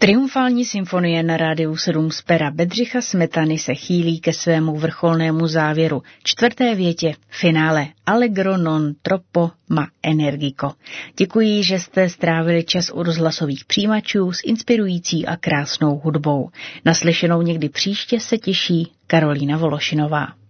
Triumfální symfonie na Rádiu 7 z pera Bedřicha Smetany se chýlí ke svému vrcholnému závěru. 4. větě finále Allegro non troppo ma energico. Děkuji, že jste strávili čas u rozhlasových přijímačů s inspirující a krásnou hudbou. Naslyšenou někdy příště se těší Karolína Vološinová.